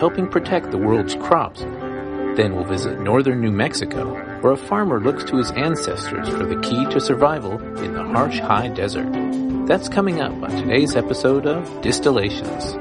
helping protect the world's crops. Then we'll visit northern New Mexico, where a farmer looks to his ancestors for the key to survival in the harsh high desert. That's coming up on today's episode of Distillations.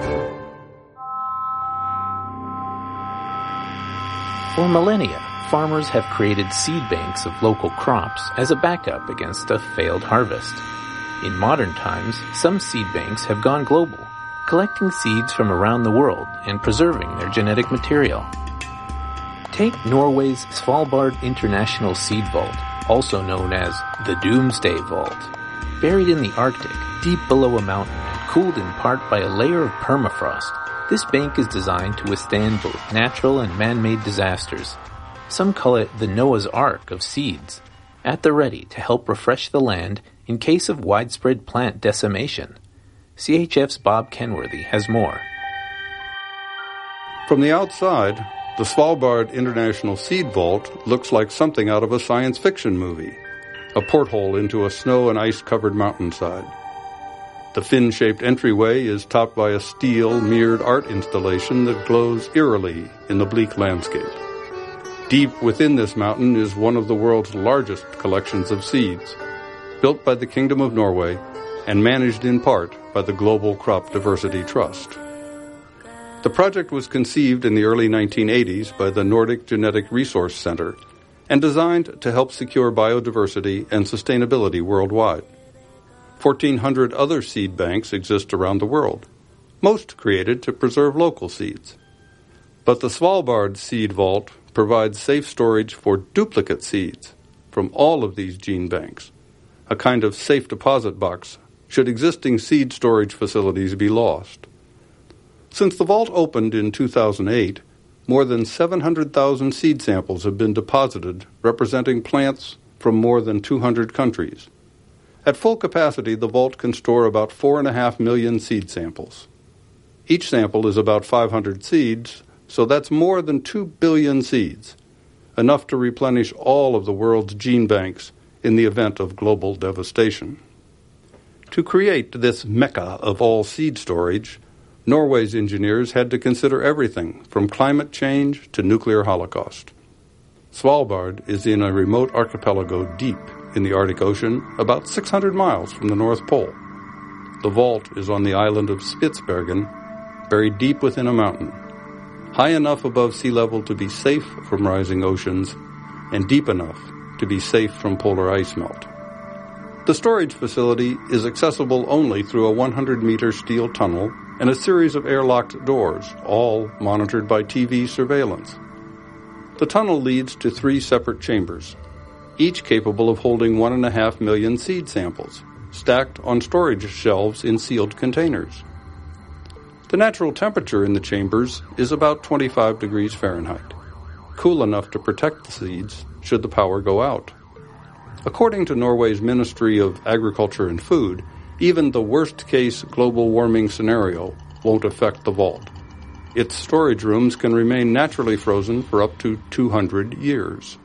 For millennia, farmers have created seed banks of local crops as a backup against a failed harvest. In modern times, some seed banks have gone global, collecting seeds from around the world and preserving their genetic material. Take Norway's Svalbard International Seed Vault, also known as the Doomsday Vault. Buried in the Arctic, deep below a mountain and cooled in part by a layer of permafrost, this bank is designed to withstand both natural and man-made disasters. Some call it the Noah's Ark of seeds, at the ready to help refresh the land in case of widespread plant decimation. CHF's Bob Kenworthy has more. From the outside, the Svalbard International Seed Vault looks like something out of a science fiction movie, a porthole into a snow and ice-covered mountainside. The fin-shaped entryway is topped by a steel, mirrored art installation that glows eerily in the bleak landscape. Deep within this mountain is one of the world's largest collections of seeds, built by the Kingdom of Norway and managed in part by the Global Crop Diversity Trust. The project was conceived in the early 1980s by the Nordic Genetic Resource Center and designed to help secure biodiversity and sustainability worldwide. 1,400 other seed banks exist around the world, most created to preserve local seeds. But the Svalbard Seed Vault provides safe storage for duplicate seeds from all of these gene banks, a kind of safe deposit box should existing seed storage facilities be lost. Since the vault opened in 2008, more than 700,000 seed samples have been deposited representing plants from more than 200 countries. At full capacity, the vault can store about 4.5 million seed samples. Each sample is about 500 seeds, so that's more than 2 billion seeds, enough to replenish all of the world's gene banks in the event of global devastation. To create this mecca of all seed storage, Norway's engineers had to consider everything from climate change to nuclear holocaust. Svalbard is in a remote archipelago deep in the Arctic Ocean, about 600 miles from the North Pole. The vault is on the island of Spitsbergen, buried deep within a mountain, high enough above sea level to be safe from rising oceans, and deep enough to be safe from polar ice melt. The storage facility is accessible only through a 100-meter steel tunnel and a series of airlocked doors, all monitored by TV surveillance. The tunnel leads to 3 separate chambers, each capable of holding 1.5 million seed samples, stacked on storage shelves in sealed containers. The natural temperature in the chambers is about 25 degrees Fahrenheit, cool enough to protect the seeds should the power go out. According to Norway's Ministry of Agriculture and Food, even the worst-case global warming scenario won't affect the vault. Its storage rooms can remain naturally frozen for up to 200 years.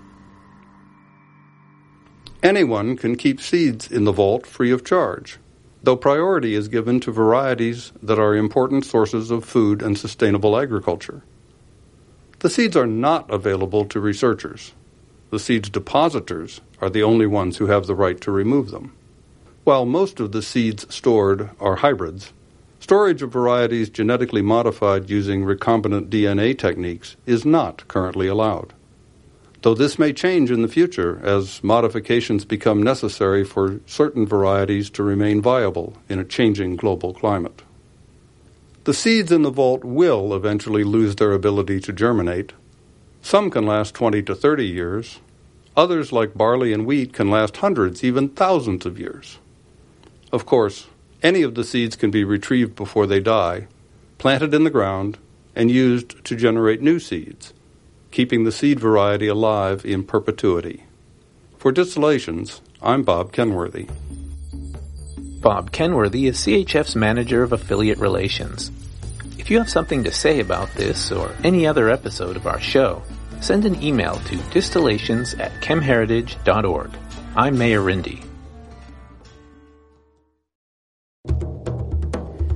Anyone can keep seeds in the vault free of charge, though priority is given to varieties that are important sources of food and sustainable agriculture. The seeds are not available to researchers. The seeds depositors are the only ones who have the right to remove them. While most of the seeds stored are hybrids, storage of varieties genetically modified using recombinant DNA techniques is not currently allowed, though this may change in the future as modifications become necessary for certain varieties to remain viable in a changing global climate. The seeds in the vault will eventually lose their ability to germinate. Some can last 20 to 30 years. Others, like barley and wheat, can last hundreds, even thousands of years. Of course, any of the seeds can be retrieved before they die, planted in the ground, and used to generate new seeds, keeping the seed variety alive in perpetuity. For Distillations, I'm Bob Kenworthy. Bob Kenworthy is CHF's Manager of Affiliate Relations. If you have something to say about this or any other episode of our show, send an email to distillations@chemheritage.org. I'm Mayor Rindy.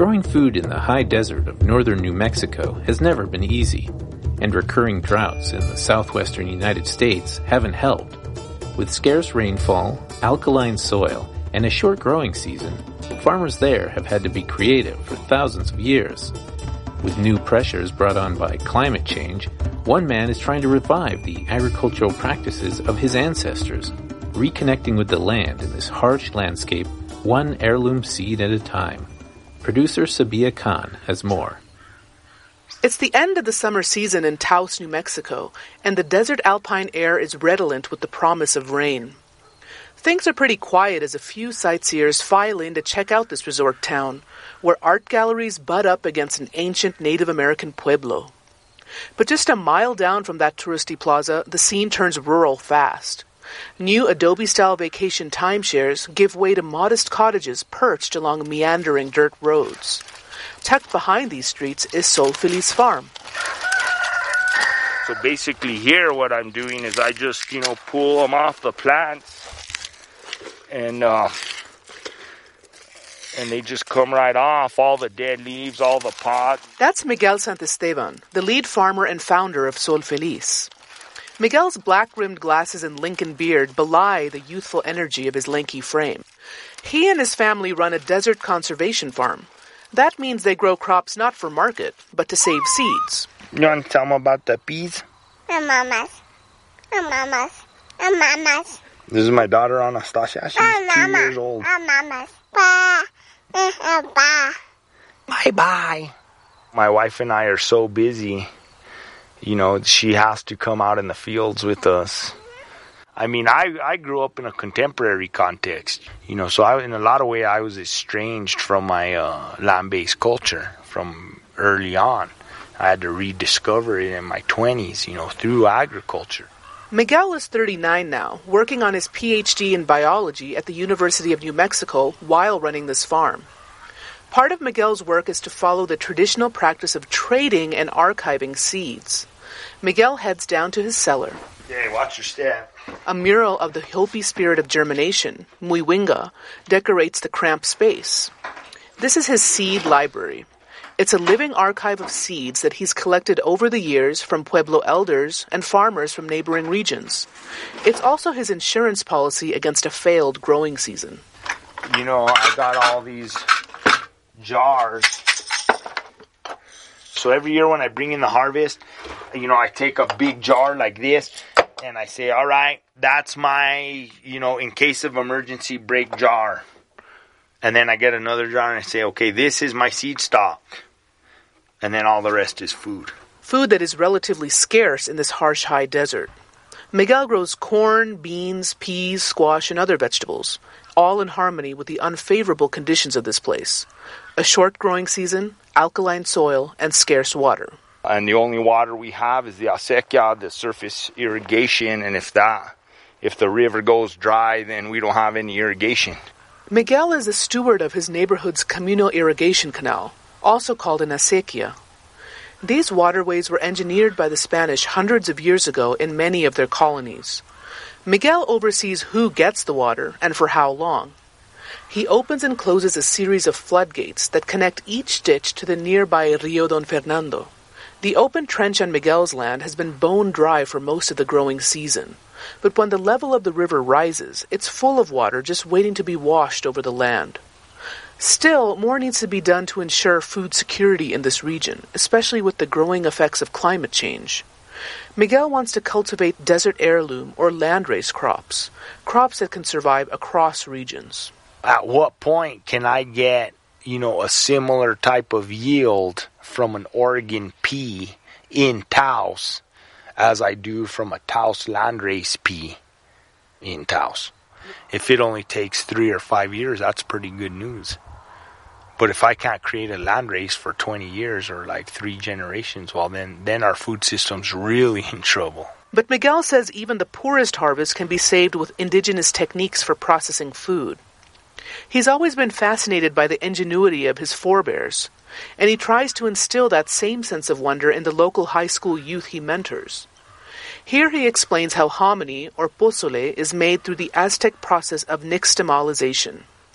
Growing food in the high desert of northern New Mexico has never been easy, and recurring droughts in the southwestern United States haven't helped. With scarce rainfall, alkaline soil, and a short growing season, farmers there have had to be creative for thousands of years. With new pressures brought on by climate change, one man is trying to revive the agricultural practices of his ancestors, reconnecting with the land in this harsh landscape, one heirloom seed at a time. Producer Sabia Khan has more. It's the end of the summer season in Taos, New Mexico, and the desert alpine air is redolent with the promise of rain. Things are pretty quiet as a few sightseers file in to check out this resort town, where art galleries butt up against an ancient Native American pueblo. But just a mile down from that touristy plaza, the scene turns rural fast. New adobe-style vacation timeshares give way to modest cottages perched along meandering dirt roads. Tucked behind these streets is Sol Feliz Farm. So basically here what I'm doing is I just, pull them off the plants and they just come right off, all the dead leaves, all the pods. That's Miguel Santesteban, the lead farmer and founder of Sol Feliz. Miguel's black-rimmed glasses and Lincoln beard belie the youthful energy of his lanky frame. He and his family run a desert conservation farm. That means they grow crops not for market, but to save seeds. You want to tell them about the peas? Mamas. This is my daughter, Anastasia. She's 2 years old. Bye-bye. My wife and I are so busy. She has to come out in the fields with us. I mean, I grew up in a contemporary context, so in a lot of ways I was estranged from my land-based culture from early on. I had to rediscover it in my 20s, through agriculture. Miguel is 39 now, working on his PhD in biology at the University of New Mexico while running this farm. Part of Miguel's work is to follow the traditional practice of trading and archiving seeds. Miguel heads down to his cellar. Hey, watch your step. A mural of the Hopi spirit of germination, Muywinga, decorates the cramped space. This is his seed library. It's a living archive of seeds that he's collected over the years from Pueblo elders and farmers from neighboring regions. It's also his insurance policy against a failed growing season. I got all these jars. So every year when I bring in the harvest, I take a big jar like this and I say, all right, that's my, in case of emergency break jar. And then I get another jar and I say, okay, this is my seed stock. And then all the rest is food. Food that is relatively scarce in this harsh high desert. Miguel grows corn, beans, peas, squash, and other vegetables, all in harmony with the unfavorable conditions of this place. A short growing season, alkaline soil, and scarce water. And the only water we have is the acequia, the surface irrigation, and if the river goes dry, then we don't have any irrigation. Miguel is the steward of his neighborhood's communal irrigation canal, also called an acequia. These waterways were engineered by the Spanish hundreds of years ago in many of their colonies. Miguel oversees who gets the water and for how long. He opens and closes a series of floodgates that connect each ditch to the nearby Rio Don Fernando. The open trench on Miguel's land has been bone dry for most of the growing season, but when the level of the river rises, it's full of water just waiting to be washed over the land. Still, more needs to be done to ensure food security in this region, especially with the growing effects of climate change. Miguel wants to cultivate desert heirloom or landrace crops that can survive across regions. At what point can I get, a similar type of yield from an Oregon pea in Taos as I do from a Taos landrace pea in Taos? If it only takes 3 or 5 years, that's pretty good news. But if I can't create a landrace for 20 years or like 3 generations, well, then our food system's really in trouble. But Miguel says even the poorest harvest can be saved with indigenous techniques for processing food. He's always been fascinated by the ingenuity of his forebears, and he tries to instill that same sense of wonder in the local high school youth he mentors. Here he explains how hominy, or pozole, is made through the Aztec process of nixtamalization.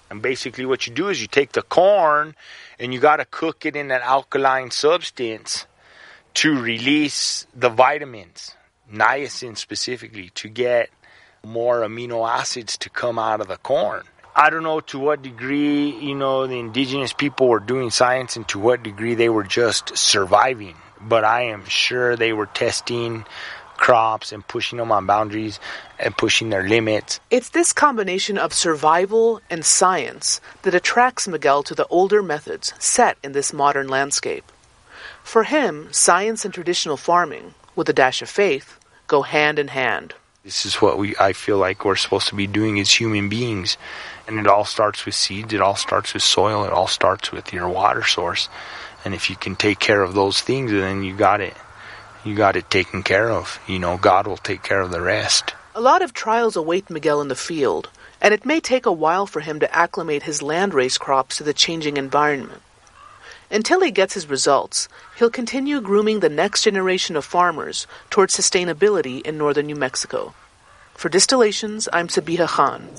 And basically what you do is you take the corn and you got to cook it in an alkaline substance to release the vitamins, niacin specifically, to get more amino acids to come out of the corn. I don't know to what degree, the indigenous people were doing science and to what degree they were just surviving. But I am sure they were testing crops and pushing them on boundaries and pushing their limits. It's this combination of survival and science that attracts Miguel to the older methods set in this modern landscape. For him, science and traditional farming, with a dash of faith, go hand in hand. This is what I feel like we're supposed to be doing as human beings. And it all starts with seeds, it all starts with soil, it all starts with your water source. And if you can take care of those things, then you got it taken care of. God will take care of the rest. A lot of trials await Miguel in the field, and it may take a while for him to acclimate his landrace crops to the changing environment. Until he gets his results, he'll continue grooming the next generation of farmers towards sustainability in northern New Mexico. For Distillations, I'm Sabiha Khan.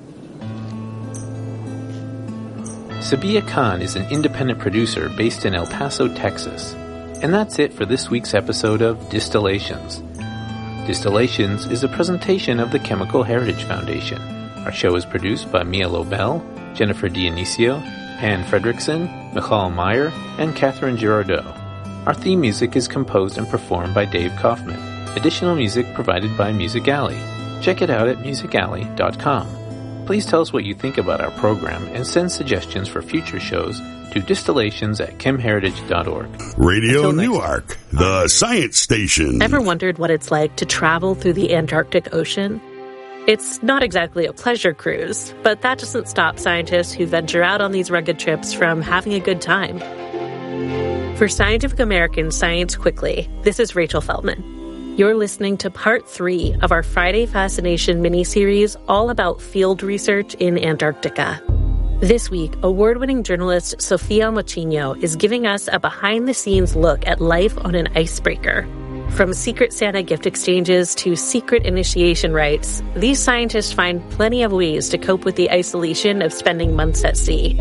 Sabiha Khan is an independent producer based in El Paso, Texas. And that's it for this week's episode of Distillations. Distillations is a presentation of the Chemical Heritage Foundation. Our show is produced by Mia Lobel, Jennifer Dionisio, Ann Fredrickson, Michal Meyer, and Catherine Girardeau. Our theme music is composed and performed by Dave Kaufman. Additional music provided by Music Alley. Check it out at musicalley.com. Please tell us what you think about our program and send suggestions for future shows to distillations@chemheritage.org. Radio Newark, the science station. Ever wondered what it's like to travel through the Antarctic Ocean? It's not exactly a pleasure cruise, but that doesn't stop scientists who venture out on these rugged trips from having a good time. For Scientific American Science Quickly, this is Rachel Feldman. You're listening to Part 3 of our Friday Fascination miniseries all about field research in Antarctica. This week, award-winning journalist Sofia Mochino is giving us a behind-the-scenes look at life on an icebreaker. From Secret Santa gift exchanges to secret initiation rites, these scientists find plenty of ways to cope with the isolation of spending months at sea.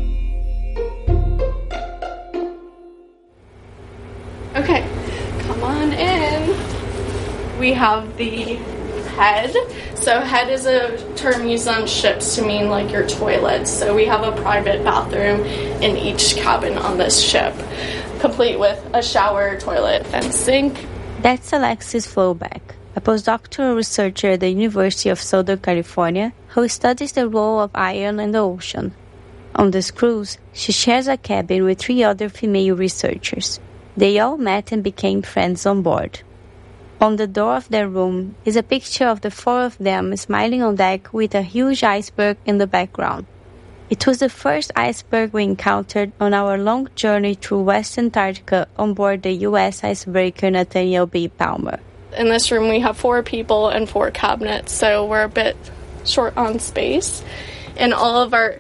Okay, come on in. We have the head. So head is a term used on ships to mean like your toilets. So we have a private bathroom in each cabin on this ship, complete with a shower, toilet, and sink. That's Alexis Flobeck, a postdoctoral researcher at the University of Southern California who studies the role of iron in the ocean. On this cruise, she shares a cabin with 3 other female researchers. They all met and became friends on board. On the door of their room is a picture of the 4 of them smiling on deck with a huge iceberg in the background. It was the first iceberg we encountered on our long journey through West Antarctica on board the U.S. icebreaker Nathaniel B. Palmer. In this room we have 4 people and 4 cabinets, so we're a bit short on space. And all of our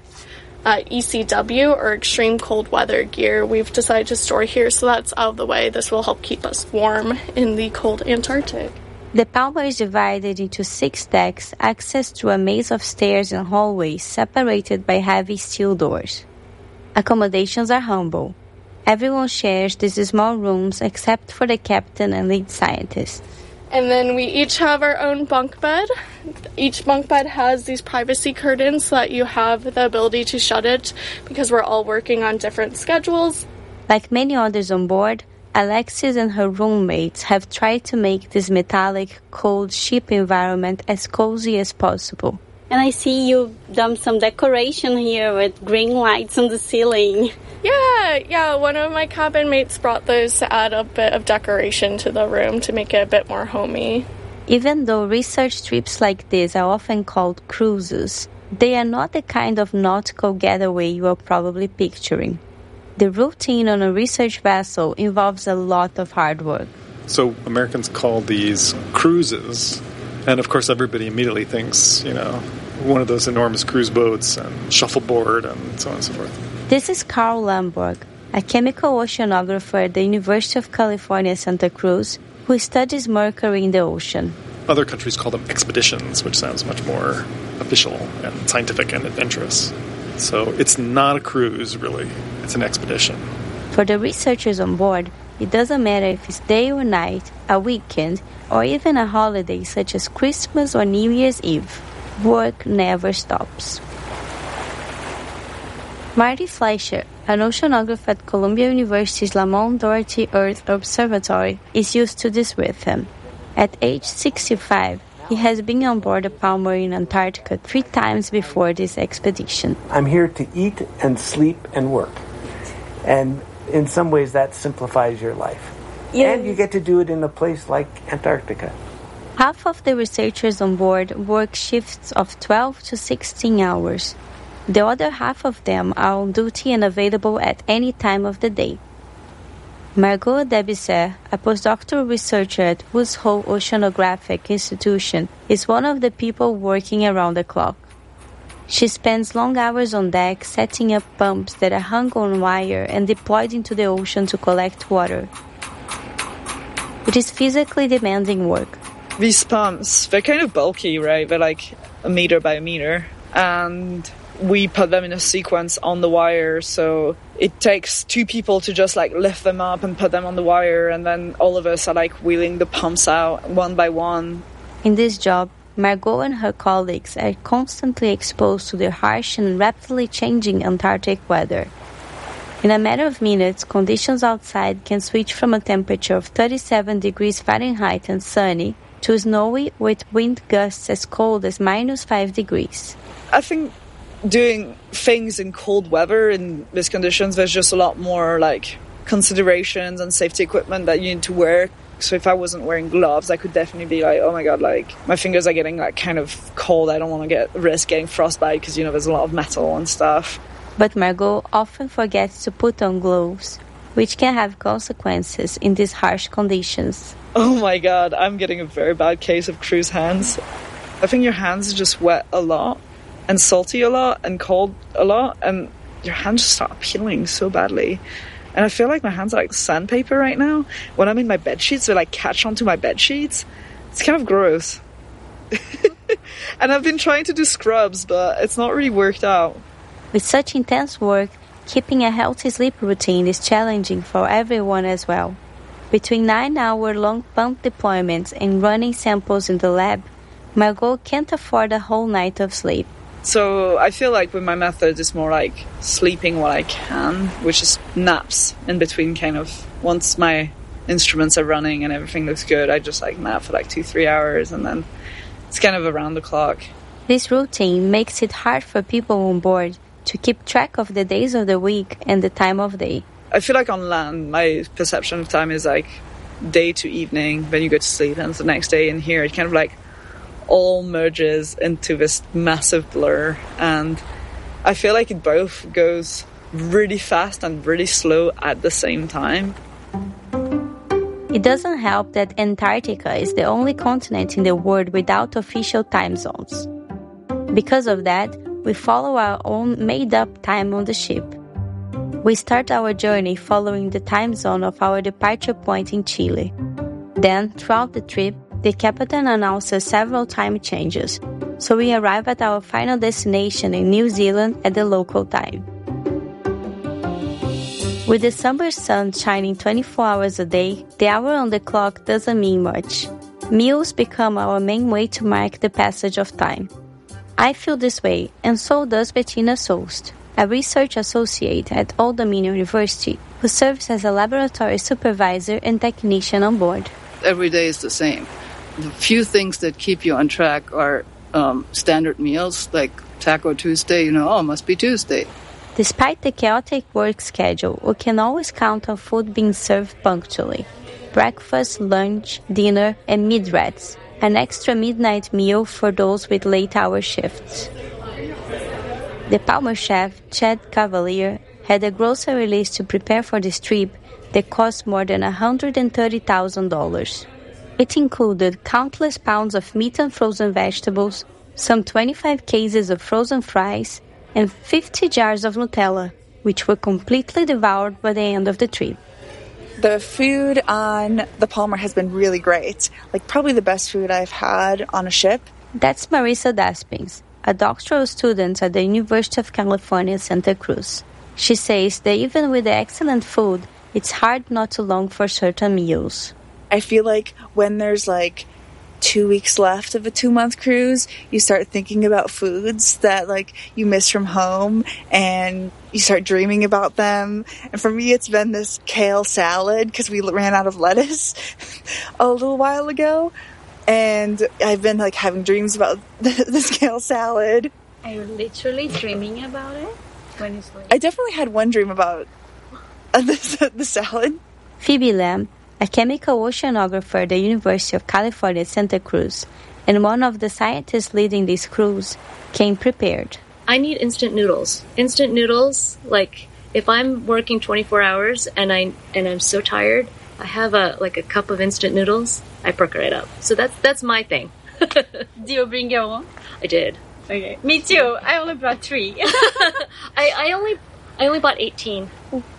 ECW, or extreme cold weather gear, we've decided to store here, so that's out of the way. This will help keep us warm in the cold Antarctic. The Palmer is divided into 6 decks, accessed through a maze of stairs and hallways separated by heavy steel doors. Accommodations are humble. Everyone shares these small rooms except for the captain and lead scientist. And then we each have our own bunk bed. Each bunk bed has these privacy curtains so that you have the ability to shut it because we're all working on different schedules. Like many others on board, Alexis and her roommates have tried to make this metallic, cold ship environment as cozy as possible. And I see you've done some decoration here with green lights on the ceiling. Yeah, one of my cabin mates brought those to add a bit of decoration to the room to make it a bit more homey. Even though research trips like this are often called cruises, they are not the kind of nautical getaway you are probably picturing. The routine on a research vessel involves a lot of hard work. So Americans call these cruises, and of course everybody immediately thinks, one of those enormous cruise boats and shuffleboard and so on and so forth. This is Carl Lamborg, a chemical oceanographer at the University of California, Santa Cruz, who studies mercury in the ocean. Other countries call them expeditions, which sounds much more official and scientific and adventurous. So it's not a cruise, really. It's an expedition. For the researchers on board, it doesn't matter if it's day or night, a weekend, or even a holiday such as Christmas or New Year's Eve. Work never stops. Marty Fleischer, an oceanographer at Columbia University's Lamont Doherty Earth Observatory, is used to this rhythm. At age 65, he has been on board a Palmer in Antarctica 3 times before this expedition. I'm here to eat and sleep and work. And in some ways that simplifies your life. Yes. And you get to do it in a place like Antarctica. Half of the researchers on board work shifts of 12 to 16 hours. The other half of them are on duty and available at any time of the day. Margot Debisset, a postdoctoral researcher at Woods Hole Oceanographic Institution, is one of the people working around the clock. She spends long hours on deck setting up pumps that are hung on wire and deployed into the ocean to collect water. It is physically demanding work. These pumps, they're kind of bulky, right? They're like a meter by a meter. And we put them in a sequence on the wire, so it takes 2 people to just like lift them up and put them on the wire, and then all of us are like wheeling the pumps out one by one. In this job, Margot and her colleagues are constantly exposed to the harsh and rapidly changing Antarctic weather. In a matter of minutes, conditions outside can switch from a temperature of 37 degrees Fahrenheit and sunny to snowy with wind gusts as cold as -5 degrees. I think doing things in cold weather in these conditions, there's just a lot more like considerations and safety equipment that you need to wear. So if I wasn't wearing gloves, I could definitely be like, oh my god, like my fingers are getting like kind of cold. I don't want to risk getting frostbite because, you know, there's a lot of metal and stuff. But Margot often forgets to put on gloves, which can have consequences in these harsh conditions. Oh my god, I'm getting a very bad case of cruise hands. I think your hands are just wet a lot and salty a lot and cold a lot, and your hands just start peeling so badly. And I feel like my hands are like sandpaper right now. When I'm in my bed sheets, they like catch onto my bed sheets. It's kind of gross. And I've been trying to do scrubs, but it's not really worked out. With such intense work, keeping a healthy sleep routine is challenging for everyone as well. Between 9-hour-long pump deployments and running samples in the lab, Margot can't afford a whole night of sleep. So I feel like with my method, it's more like sleeping while I can, which is naps in between kind of. Once my instruments are running and everything looks good, I just like nap for like 2-3 hours, and then it's kind of around the clock. This routine makes it hard for people on board to keep track of the days of the week and the time of day. I feel like on land, my perception of time is like day to evening, then you go to sleep, and it's the next day. And here it kind of like all merges into this massive blur, and I feel like it both goes really fast and really slow at the same time. It doesn't help that Antarctica is the only continent in the world without official time zones. Because of that, we follow our own made-up time on the ship. We start our journey following the time zone of our departure point in Chile. Then, throughout the trip, the captain announces several time changes, so we arrive at our final destination in New Zealand at the local time. With the summer sun shining 24 hours a day, the hour on the clock doesn't mean much. Meals become our main way to mark the passage of time. I feel this way, and so does Bettina Soest, a research associate at Old Dominion University, who serves as a laboratory supervisor and technician on board. Every day is the same. The few things that keep you on track are standard meals, like Taco Tuesday, must be Tuesday. Despite the chaotic work schedule, we can always count on food being served punctually. Breakfast, lunch, dinner, and mid-rats. An extra midnight meal for those with late-hour shifts. The Palmer chef, Chad Cavalier, had a grocery list to prepare for this trip that cost more than $130,000. It included countless pounds of meat and frozen vegetables, some 25 cases of frozen fries, and 50 jars of Nutella, which were completely devoured by the end of the trip. The food on the Palmer has been really great. Like, probably the best food I've had on a ship. That's Marissa Daspings, a doctoral student at the University of California, Santa Cruz. She says that even with the excellent food, it's hard not to long for certain meals. I feel like when there's 2 weeks left of a 2-month cruise, you start thinking about foods that you miss from home and you start dreaming about them. And for me, it's been this kale salad because we ran out of lettuce a little while ago. And I've been having dreams about this kale salad. Are you literally dreaming about it when it's I definitely had one dream about the salad. Phoebe Lamb, a chemical oceanographer at the University of California, Santa Cruz, and one of the scientists leading this cruise, came prepared. I need instant noodles. Instant noodles, if I'm working 24 hours and I'm so tired, I have a cup of instant noodles, I perk right up. So that's my thing. Do you bring your own? I did. Okay. Me too. I only brought 3. I only bought 18.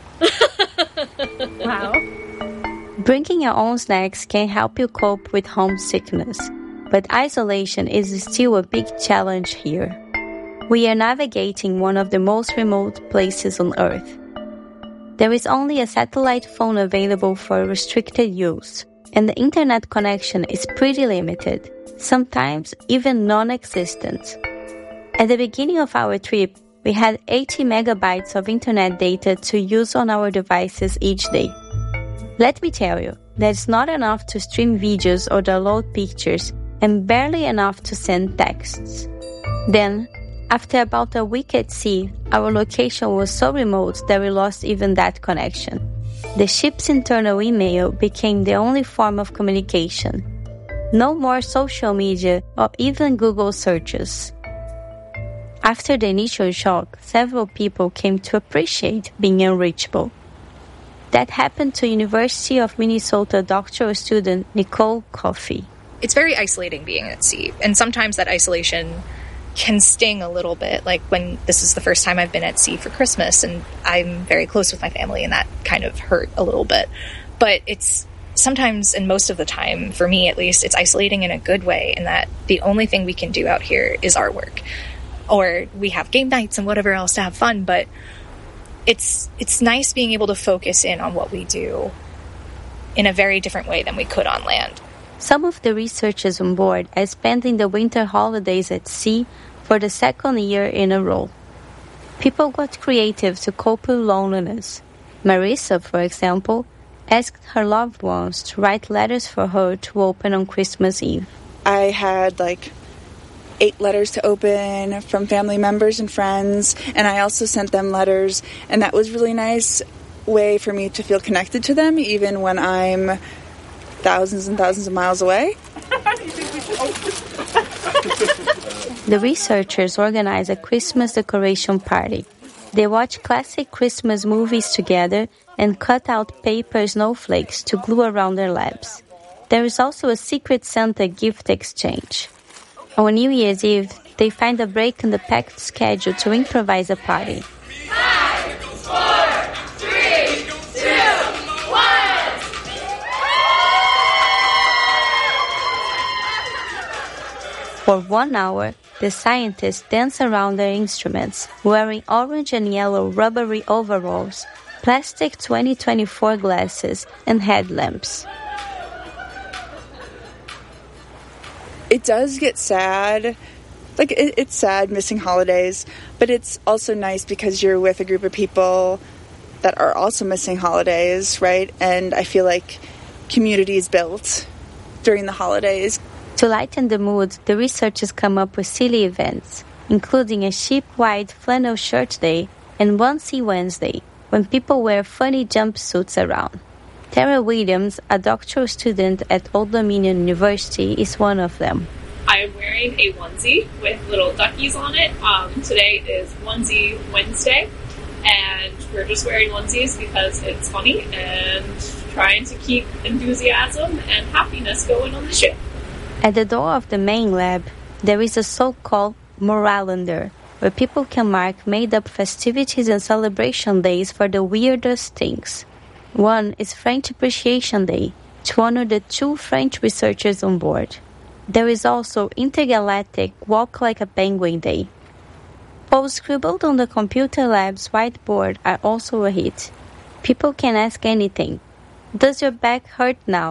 Wow. Bringing your own snacks can help you cope with homesickness, but isolation is still a big challenge here. We are navigating one of the most remote places on Earth. There is only a satellite phone available for restricted use, and the internet connection is pretty limited, sometimes even non-existent. At the beginning of our trip, we had 80 megabytes of internet data to use on our devices each day. Let me tell you, that's not enough to stream videos or download pictures, and barely enough to send texts. Then, after about a week at sea, our location was so remote that we lost even that connection. The ship's internal email became the only form of communication. No more social media or even Google searches. After the initial shock, several people came to appreciate being unreachable. That happened to University of Minnesota doctoral student Nicole Coffey. It's very isolating being at sea, and sometimes that isolation can sting a little bit, like when this is the first time I've been at sea for Christmas, and I'm very close with my family, and that kind of hurt a little bit. But it's sometimes, and most of the time, for me at least, it's isolating in a good way, in that the only thing we can do out here is our work. Or we have game nights and whatever else to have fun, but it's nice being able to focus in on what we do in a very different way than we could on land. Some of the researchers on board are spending the winter holidays at sea for the second year in a row. People got creative to cope with loneliness. Marissa, for example, asked her loved ones to write letters for her to open on Christmas Eve. I had 8 letters to open from family members and friends, and I also sent them letters, and that was really nice way for me to feel connected to them even when I'm thousands and thousands of miles away. The researchers organize a Christmas decoration party. They watch classic Christmas movies together and cut out paper snowflakes to glue around their labs. There is also a secret Santa gift exchange. On New Year's Eve, they find a break in the packed schedule to improvise a party. 5, 4, 3, 2, 1. For 1 hour, the scientists dance around their instruments, wearing orange and yellow rubbery overalls, plastic 2024 glasses, and headlamps. It does get sad. It's sad missing holidays, but it's also nice because you're with a group of people that are also missing holidays, right? And I feel like community is built during the holidays. To lighten the mood, the researchers come up with silly events, including a ship-wide flannel shirt day and One Sea Wednesday, when people wear funny jumpsuits around. Tara Williams, a doctoral student at Old Dominion University, is one of them. I'm wearing a onesie with little duckies on it. Today is Onesie Wednesday, and we're just wearing onesies because it's funny and trying to keep enthusiasm and happiness going on the ship. At the door of the main lab, there is a so-called moralender, where people can mark made-up festivities and celebration days for the weirdest things. One is French Appreciation Day, to honor the 2 French researchers on board. There is also Intergalactic Walk Like a Penguin Day. Posts scribbled on the computer lab's whiteboard are also a hit. People can ask anything. Does your back hurt now?